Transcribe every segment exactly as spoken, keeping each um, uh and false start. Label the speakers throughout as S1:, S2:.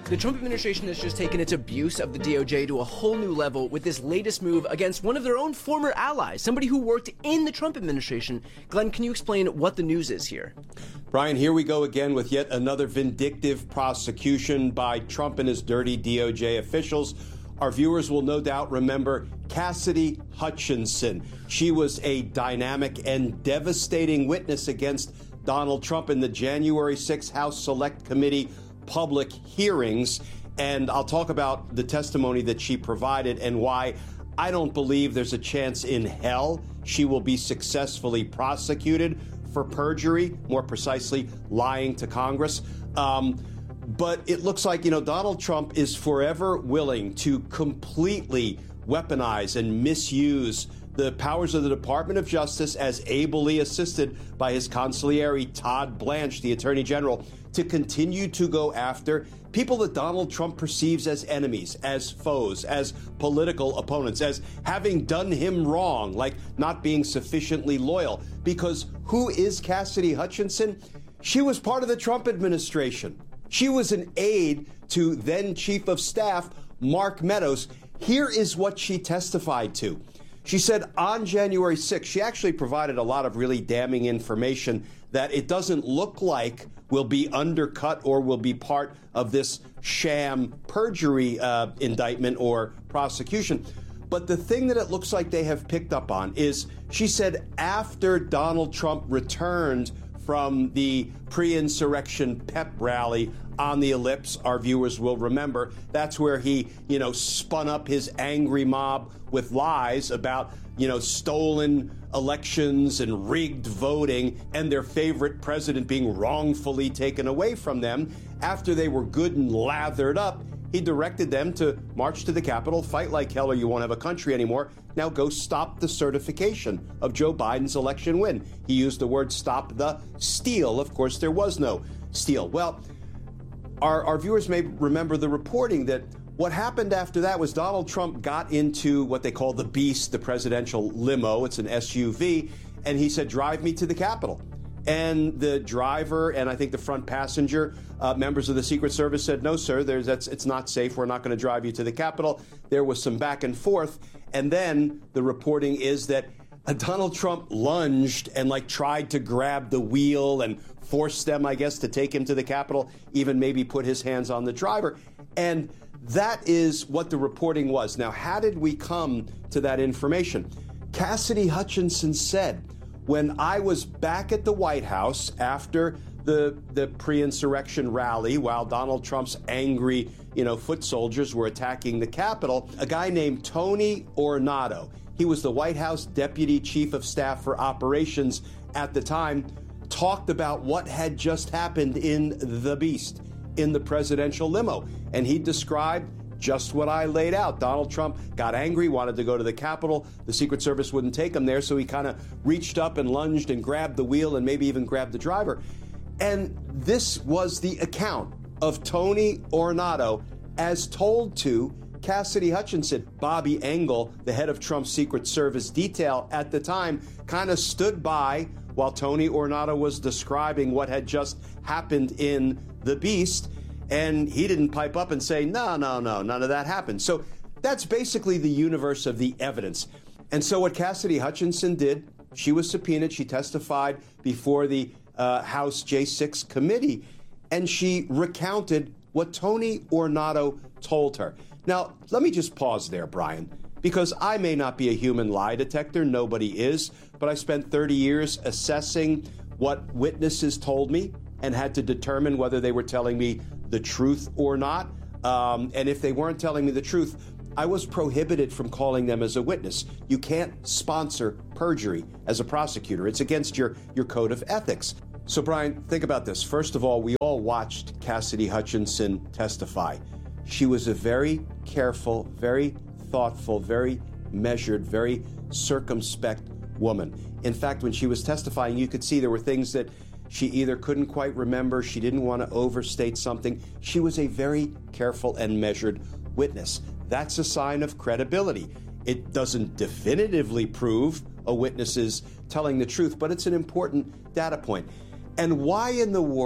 S1: The Trump administration has just taken its abuse of the D O J to a whole new level with this latest move against one of their own former allies, somebody who worked in the Trump administration. Glenn, can you explain what the news is here?
S2: Brian, here we go again with yet another vindictive prosecution by Trump and his dirty D O J officials. Our viewers will no doubt remember Cassidy Hutchinson. She was a dynamic and devastating witness against Donald Trump in the January sixth House Select Committee public hearings. And I'll talk about the testimony that she provided and why I don't believe there's a chance in hell she will be successfully prosecuted for perjury, more precisely, lying to Congress. Um, but it looks like, you know, Donald Trump is forever willing to completely weaponize and misuse the powers of the Department of Justice, as ably assisted by his consigliere, Todd Blanche, the Attorney General, to continue to go after people that Donald Trump perceives as enemies, as foes, as political opponents, as having done him wrong, like not being sufficiently loyal. Because who is Cassidy Hutchinson? She was part of the Trump administration. She was an aide to then Chief of Staff Mark Meadows. Here is what she testified to. She said on January sixth, she actually provided a lot of really damning information that it doesn't look like will be undercut or will be part of this sham perjury uh, indictment or prosecution. But the thing that it looks like they have picked up on is, she said, after Donald Trump returned from the pre-insurrection pep rally on the Ellipse, our viewers will remember, that's where he, you know, spun up his angry mob with lies about, you know, stolen elections and rigged voting and their favorite president being wrongfully taken away from them. After they were good and lathered up, he directed them to march to the Capitol, fight like hell or you won't have a country anymore. Now go stop the certification of Joe Biden's election win. He used the word stop the steal. Of course, there was no steal. Well, our, our viewers may remember the reporting that what happened after that was Donald Trump got into what they call the Beast, the presidential limo. It's an S U V. And he said, drive me to the Capitol. And the driver and I think the front passenger, uh, members of the Secret Service said, no, sir, there's, that's, it's not safe. We're not going to drive you to the Capitol. There was some back and forth. And then the reporting is that uh, Donald Trump lunged and like tried to grab the wheel and force them, I guess, to take him to the Capitol, even maybe put his hands on the driver. And that is what the reporting was. Now, how did we come to that information? Cassidy Hutchinson said, when I was back at the White House after the the pre-insurrection rally, while Donald Trump's angry, you know, foot soldiers were attacking the Capitol, a guy named Tony Ornato, he was the White House Deputy Chief of Staff for Operations at the time, talked about what had just happened in the Beast, in the presidential limo. And he described just what I laid out. Donald Trump got angry, wanted to go to the Capitol. The Secret Service wouldn't take him there, so he kind of reached up and lunged and grabbed the wheel and maybe even grabbed the driver. And this was the account of Tony Ornato as told to Cassidy Hutchinson. Bobby Engel, the head of Trump's Secret Service detail at the time, kind of stood by while Tony Ornato was describing what had just happened in the Beast. And he didn't pipe up and say, no, no, no, none of that happened. So that's basically the universe of the evidence. And so what Cassidy Hutchinson did, she was subpoenaed. She testified before the uh, House J six committee, and she recounted what Tony Ornato told her. Now, let me just pause there, Brian, because I may not be a human lie detector. Nobody is. But I spent thirty years assessing what witnesses told me and had to determine whether they were telling me the truth or not. Um, and if they weren't telling me the truth, I was prohibited from calling them as a witness. You can't sponsor perjury as a prosecutor. It's against your, your code of ethics. So, Brian, think about this. First of all, we all watched Cassidy Hutchinson testify. She was a very careful, very thoughtful, very measured, very circumspect woman. In fact, when she was testifying, you could see there were things that she either couldn't quite remember, she didn't want to overstate something. She was a very careful and measured witness. That's a sign of credibility. It doesn't definitively prove a witness is telling the truth, but it's an important data point. And why in the world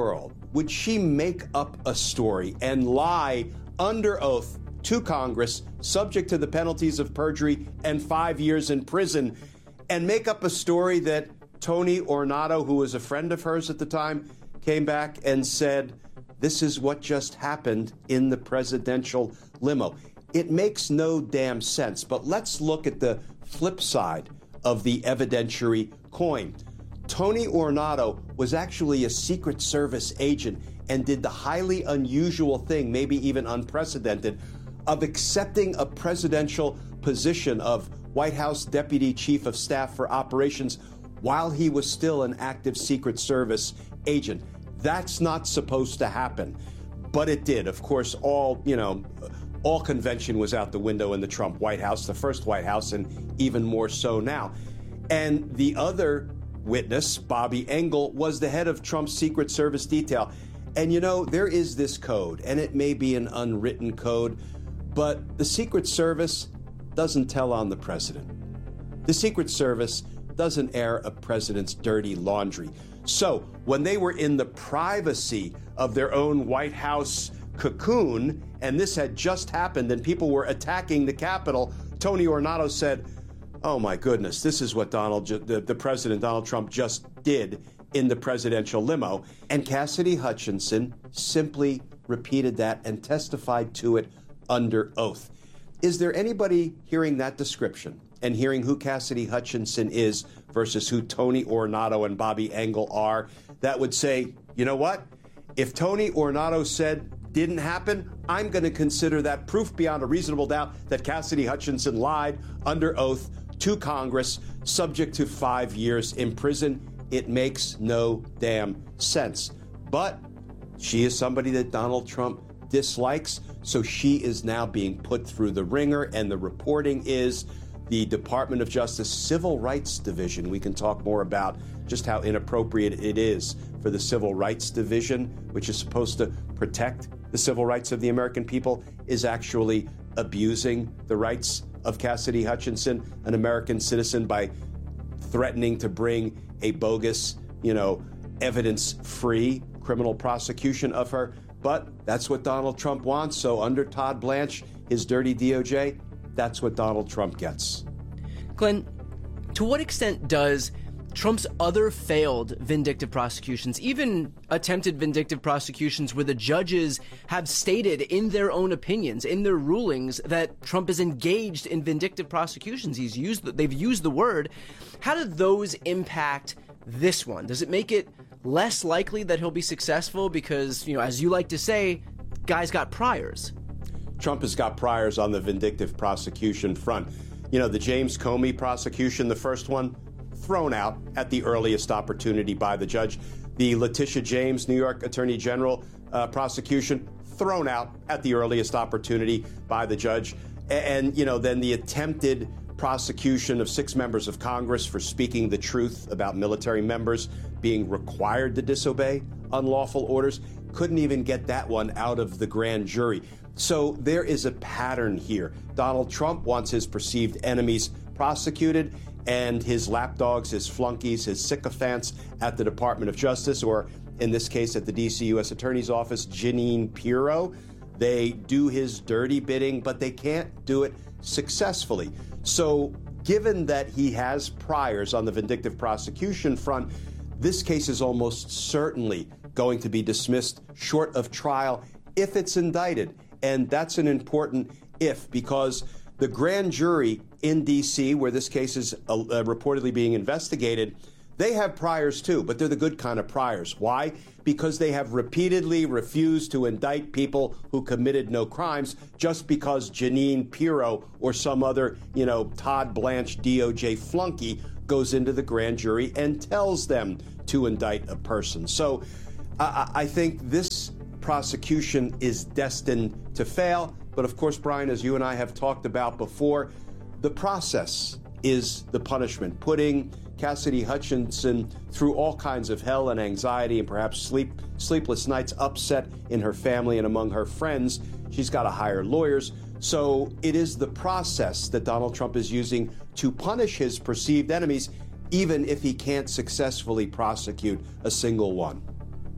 S2: would she make up a story and lie under oath to Congress, subject to the penalties of perjury and five years in prison, and make up a story that Tony Ornato, who was a friend of hers at the time, came back and said, this is what just happened in the presidential limo? It makes no damn sense. But let's look at the flip side of the evidentiary coin. Tony Ornato was actually a Secret Service agent and did the highly unusual thing, maybe even unprecedented, of accepting a presidential position of White House Deputy Chief of Staff for Operations while he was still an active Secret Service agent. That's not supposed to happen, but it did. Of course, all, you know, all convention was out the window in the Trump White House, the first White House, and even more so now. And the other witness, Bobby Engel, was the head of Trump's Secret Service detail. And, you know, there is this code, and it may be an unwritten code, but the Secret Service doesn't tell on the president. The Secret Service doesn't air a president's dirty laundry. So when they were in the privacy of their own White House cocoon, and this had just happened and people were attacking the Capitol, Tony Ornato said, oh my goodness, this is what Donald, the, the president, Donald Trump, just did in the presidential limo. And Cassidy Hutchinson simply repeated that and testified to it under oath. Is there anybody hearing that description and hearing who Cassidy Hutchinson is versus who Tony Ornato and Bobby Engel are that would say, you know what? If Tony Ornato said didn't happen, I'm going to consider that proof beyond a reasonable doubt that Cassidy Hutchinson lied under oath to Congress, subject to five years in prison. It makes no damn sense. But she is somebody that Donald Trump dislikes, so she is now being put through the ringer, and the reporting is the Department of Justice Civil Rights Division. We can talk more about just how inappropriate it is for the Civil Rights Division, which is supposed to protect the civil rights of the American people, is actually abusing the rights of Cassidy Hutchinson, an American citizen, by threatening to bring a bogus, you know, evidence-free criminal prosecution of her. But that's what Donald Trump wants. So under Todd Blanche, his dirty D O J, that's what Donald Trump gets.
S1: Glenn, to what extent does Trump's other failed vindictive prosecutions, even attempted vindictive prosecutions where the judges have stated in their own opinions, in their rulings, that Trump is engaged in vindictive prosecutions, he's used, they've used the word, how do those impact this one? Does it make it less likely that he'll be successful because, you know, as you like to say, guy's got priors?
S2: Trump has got priors on the vindictive prosecution front. You know, the James Comey prosecution, the first one, thrown out at the earliest opportunity by the judge. The Letitia James, New York Attorney General uh, prosecution, thrown out at the earliest opportunity by the judge. And, and, you know, then the attempted prosecution of six members of Congress for speaking the truth about military members being required to disobey unlawful orders. Couldn't even get that one out of the grand jury. So there is a pattern here. Donald Trump wants his perceived enemies prosecuted, and his lapdogs, his flunkies, his sycophants at the Department of Justice, or in this case at the D C U S Attorney's Office, Jeanine Pirro, they do his dirty bidding, but they can't do it successfully. So given that he has priors on the vindictive prosecution front, this case is almost certainly going to be dismissed short of trial if it's indicted. And that's an important if, because the grand jury in D C, where this case is uh, uh, reportedly being investigated, they have priors too, but they're the good kind of priors. Why? Because they have repeatedly refused to indict people who committed no crimes just because Jeanine Pirro or some other, you know, Todd Blanche D O J flunky goes into the grand jury and tells them to indict a person. So uh, I think this prosecution is destined to fail. But of course, Brian, as you and I have talked about before, the process is the punishment, putting Cassidy Hutchinson through all kinds of hell and anxiety and perhaps sleep, sleepless nights, upset in her family and among her friends. She's got to hire lawyers. So it is the process that Donald Trump is using to punish his perceived enemies, even if he can't successfully prosecute a single one.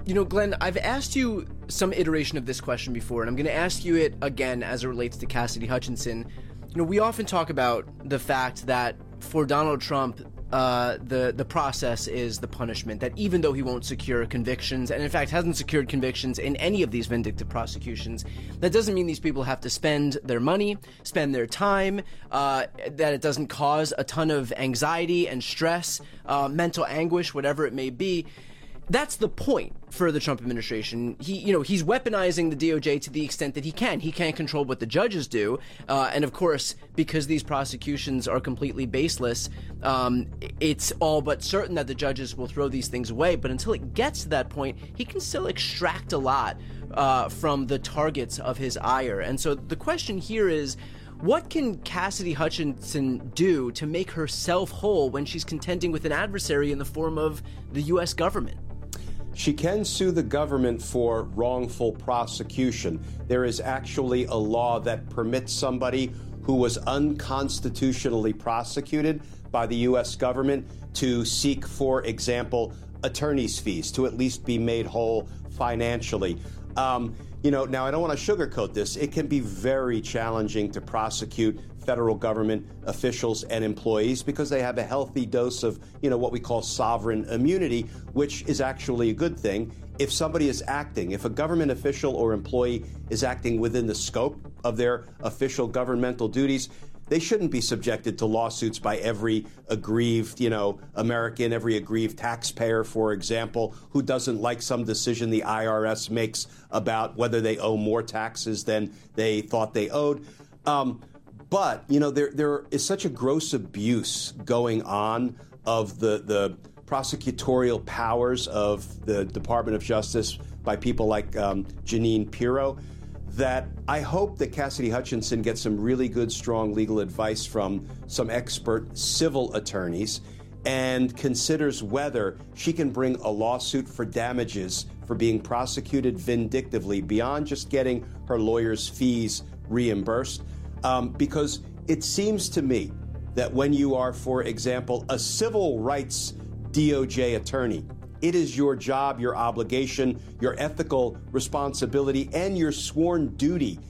S1: You know, Glenn, I've asked you some iteration of this question before, and I'm going to ask you it again as it relates to Cassidy Hutchinson. You know, we often talk about the fact that for Donald Trump, uh, the the process is the punishment, that even though he won't secure convictions, and in fact hasn't secured convictions in any of these vindictive prosecutions, that doesn't mean these people have to spend their money, spend their time, uh, that it doesn't cause a ton of anxiety and stress, uh, mental anguish, whatever it may be. That's the point for the Trump administration. He, you know, he's weaponizing the D O J to the extent that he can. He can't control what the judges do, uh, and of course, because these prosecutions are completely baseless, um, it's all but certain that the judges will throw these things away. But until it gets to that point, he can still extract a lot uh, from the targets of his ire. And so the question here is, what can Cassidy Hutchinson do to make herself whole when she's contending with an adversary in the form of the U S government?
S2: She can sue the government for wrongful prosecution. There is actually a law that permits somebody who was unconstitutionally prosecuted by the U S government to seek, for example, attorney's fees, to at least be made whole financially. Um, you know, now I don't want to sugarcoat this. It can be very challenging to prosecute federal government officials and employees because they have a healthy dose of, you know, what we call sovereign immunity, which is actually a good thing. If somebody is acting, if a government official or employee is acting within the scope of their official governmental duties, they shouldn't be subjected to lawsuits by every aggrieved, you know, American, every aggrieved taxpayer, for example, who doesn't like some decision the I R S makes about whether they owe more taxes than they thought they owed. Um, But, you know, there there is such a gross abuse going on of the, the prosecutorial powers of the Department of Justice by people like um, Jeanine Pirro that I hope that Cassidy Hutchinson gets some really good, strong legal advice from some expert civil attorneys and considers whether she can bring a lawsuit for damages for being prosecuted vindictively beyond just getting her lawyer's fees reimbursed. Um, because it seems to me that when you are, for example, a civil rights D O J attorney, it is your job, your obligation, your ethical responsibility, and your sworn duty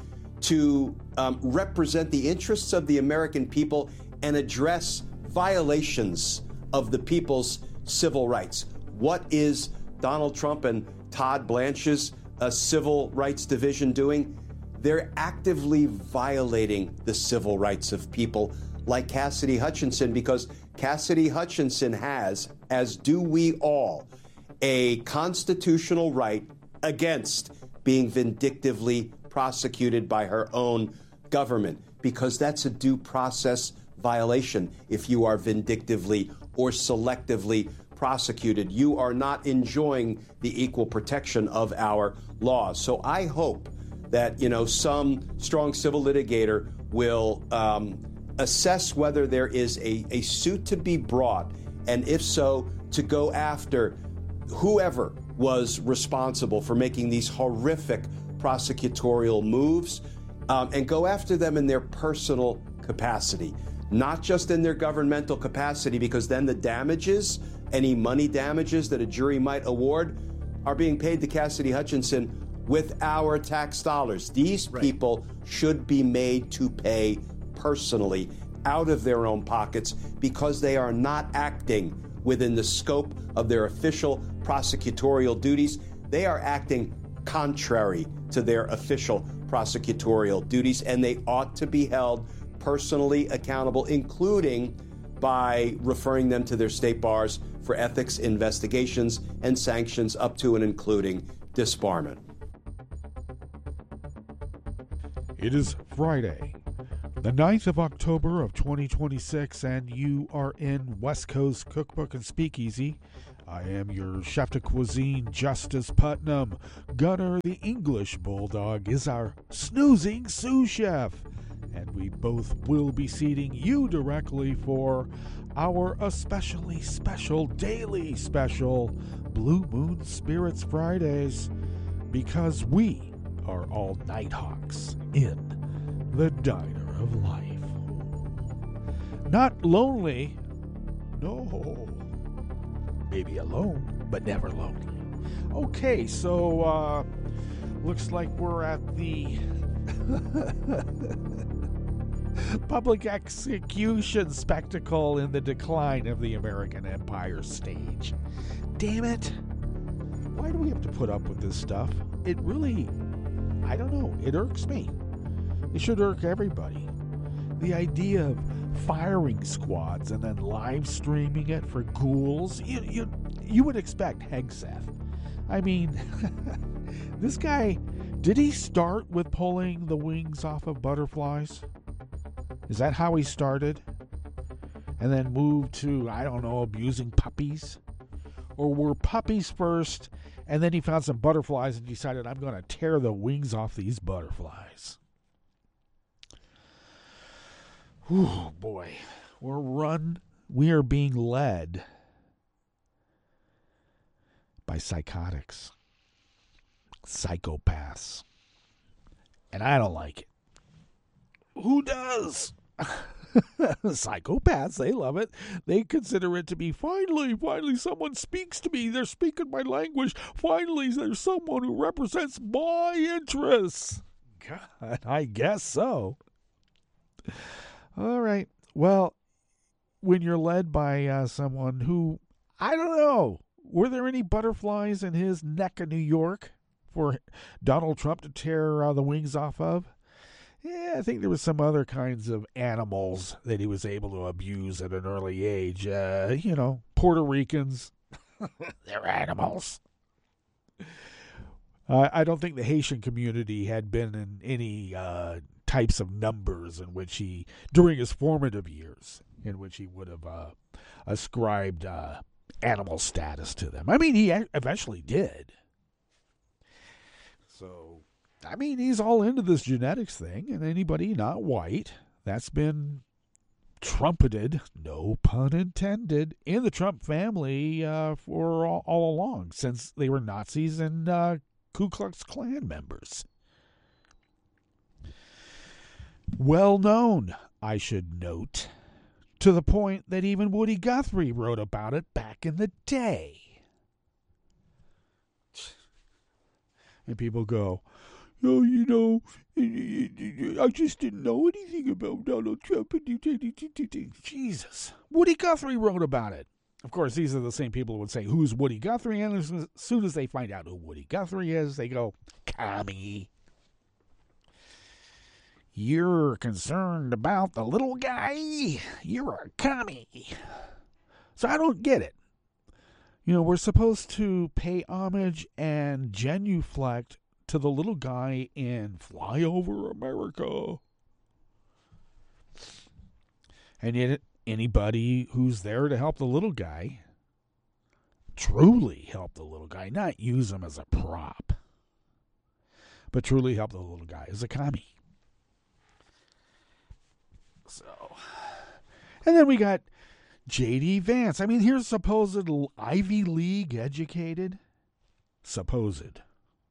S2: to um, represent the interests of the American people and address violations of the people's civil rights. What is Donald Trump and Todd Blanche's uh, Civil Rights Division doing? They're actively violating the civil rights of people like Cassidy Hutchinson, because Cassidy Hutchinson has, as do we all, a constitutional right against being vindictively prosecuted by her own government, because that's a due process violation. If you are vindictively or selectively prosecuted, you are not enjoying the equal protection of our laws. So I hope that, you know, some strong civil litigator will um, assess whether there is a, a suit to be brought, and if so, to go after whoever was responsible for making these horrific prosecutorial moves, um, and go after them in their personal capacity, not just in their governmental capacity, because then the damages, any money damages that a jury might award, are being paid to Cassidy Hutchinson with our tax dollars. These right. people should be made to pay personally out of their own pockets because they are not acting within the scope of their official prosecutorial duties. They are acting contrary to their official prosecutorial duties, and they ought to be held personally accountable, including by referring them to their state bars for ethics investigations and sanctions up to and including disbarment.
S3: It is Friday, the ninth of October of twenty twenty-six, and you are in West Coast Cookbook and Speakeasy. I am your chef de cuisine, Justice Putnam. Gunnar, the English Bulldog, is our snoozing sous chef, and we both will be seating you directly for our especially special daily special Blue Moon Spirits Fridays, because we are all Nighthawks in the Diner of Life. Not lonely, no, maybe alone, but never lonely. Okay, so uh, looks like we're at the public execution spectacle in the decline of the American Empire stage. Damn it. Why do we have to put up with this stuff? It really, I don't know, it irks me. It should irk everybody. The idea of firing squads and then live streaming it for ghouls, you, you, you would expect Hegseth. I mean, this guy, did he start with pulling the wings off of butterflies? Is that how he started? And then moved to, I don't know, abusing puppies? Or were puppies first, and then he found some butterflies and decided, I'm going to tear the wings off these butterflies? Whew, boy. We're run, we are being led by psychotics, psychopaths. And I don't like it. Who does? Psychopaths, they love it. They consider it to be, finally, finally someone speaks to me. They're speaking my language. Finally, there's someone who represents my interests. God, I guess so. All right. Well, when you're led by uh, someone who, I don't know, were there any butterflies in his neck of New York for Donald Trump to tear uh, the wings off of? Yeah, I think there was some other kinds of animals that he was able to abuse at an early age. Uh, you know, Puerto Ricans. They're animals. Uh, I don't think the Haitian community had been in any uh, types of numbers in which he, during his formative years, in which he would have uh, ascribed uh, animal status to them. I mean, he eventually did. So, I mean, he's all into this genetics thing, and anybody not white, that's been trumpeted, no pun intended, in the Trump family uh, for all, all along, since they were Nazis and uh, Ku Klux Klan members. Well known, I should note, to the point that even Woody Guthrie wrote about it back in the day. And people go, oh, you know, I just didn't know anything about Donald Trump. Jesus. Woody Guthrie wrote about it. Of course, these are the same people who would say, who's Woody Guthrie? And as soon as they find out who Woody Guthrie is, they go, commie. You're concerned about the little guy? You're a commie. So I don't get it. You know, we're supposed to pay homage and genuflect to the little guy in Flyover America. And yet, anybody who's there to help the little guy, truly help the little guy, not use him as a prop, but truly help the little guy, is a commie. So, and then we got J D Vance. I mean, here's supposed Ivy League educated. Supposed.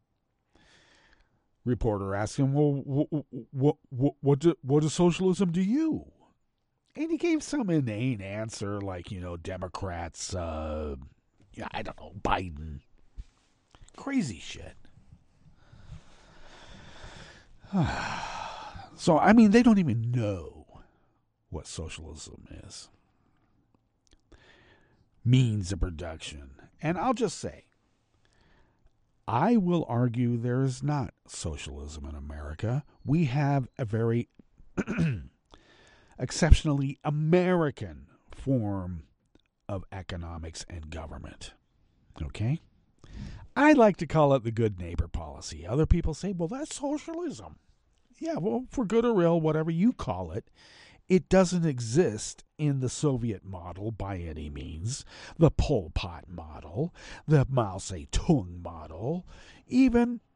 S3: Reporter asked him, well, what, what, what, what, do, what is socialism to you? And he gave some inane answer like, you know, Democrats, uh, yeah, I don't know, Biden. Crazy shit. So, I mean, they don't even know what socialism is. Means of production. And I'll just say, I will argue there is not socialism in America. We have a very exceptionally American form of economics and government. Okay? I like to call it the good neighbor policy. Other people say, well, that's socialism. Yeah, well, for good or ill, whatever you call it, it doesn't exist in the Soviet model by any means, the Pol Pot model, the Mao Zedong model, even